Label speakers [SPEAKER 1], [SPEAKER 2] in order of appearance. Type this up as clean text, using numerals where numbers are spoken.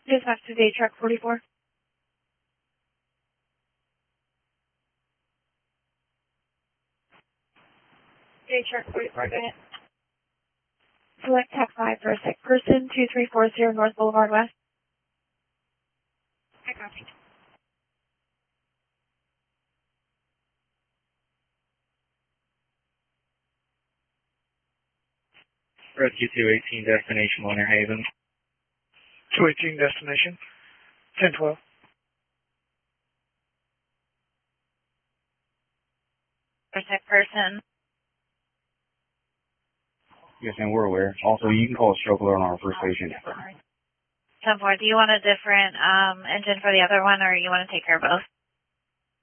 [SPEAKER 1] Dispatch to day truck 44. Day truck 44, go ahead. Select TAC 5 for a sick person, 2340 North Boulevard West. I copy.
[SPEAKER 2] Rescue 218, destination Winter Haven.
[SPEAKER 3] 218, destination 1012.
[SPEAKER 1] For sick person.
[SPEAKER 2] Yes, and we're aware. Also, you can call a stroke alert on our first patient.
[SPEAKER 1] 10-4, do you want a different engine for the other one, or you want to take care of both?